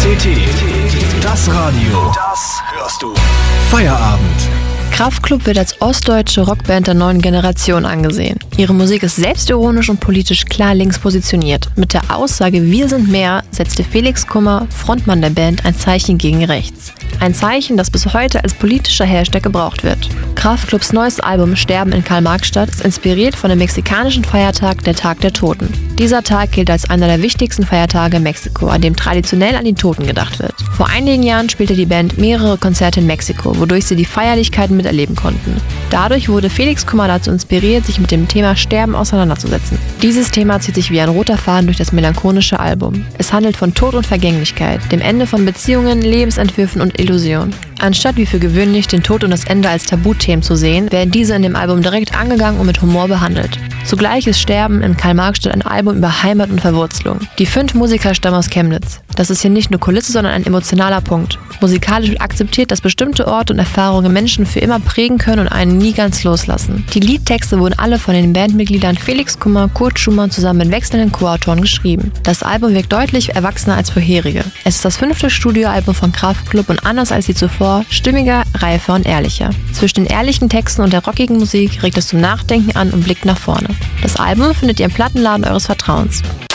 TT, das Radio, das hörst du. Feierabend. Kraftklub wird als ostdeutsche Rockband der neuen Generation angesehen. Ihre Musik ist selbstironisch und politisch klar links positioniert. Mit der Aussage "Wir sind mehr" setzte Felix Kummer, Frontmann der Band, ein Zeichen gegen rechts. Ein Zeichen, das bis heute als politischer Hashtag gebraucht wird. Kraftklubs neues Album Sterben in Karl-Marx-Stadt ist inspiriert von dem mexikanischen Feiertag, der Tag der Toten. Dieser Tag gilt als einer der wichtigsten Feiertage in Mexiko, an dem traditionell an die Toten gedacht wird. Vor einigen Jahren spielte die Band mehrere Konzerte in Mexiko, wodurch sie die Feierlichkeiten miterleben konnten. Dadurch wurde Felix Kummer dazu inspiriert, sich mit dem Thema Sterben auseinanderzusetzen. Dieses Thema zieht sich wie ein roter Faden durch das melancholische Album. Es handelt von Tod und Vergänglichkeit, dem Ende von Beziehungen, Lebensentwürfen und Illusionen. Anstatt wie für gewöhnlich den Tod und das Ende als Tabuthemen zu sehen, werden diese in dem Album direkt angegangen und mit Humor behandelt. Zugleich ist Sterben in Karl-Marx-Stadt ein Album über Heimat und Verwurzelung. Die 5 Musiker stammen aus Chemnitz. Das ist hier nicht nur Kulisse, sondern ein emotionaler Punkt. Musikalisch wird akzeptiert, dass bestimmte Orte und Erfahrungen Menschen für immer prägen können und einen nie ganz loslassen. Die Liedtexte wurden alle von den Bandmitgliedern Felix Kummer, Kurt Schumann zusammen mit wechselnden Co-Autoren geschrieben. Das Album wirkt deutlich erwachsener als vorherige. Es ist das 5. Studioalbum von Kraftklub und anders als die zuvor, stimmiger, reifer und ehrlicher. Zwischen den ehrlichen Texten und der rockigen Musik regt es zum Nachdenken an und blickt nach vorne. Das Album findet ihr im Plattenladen eures Vertrauens.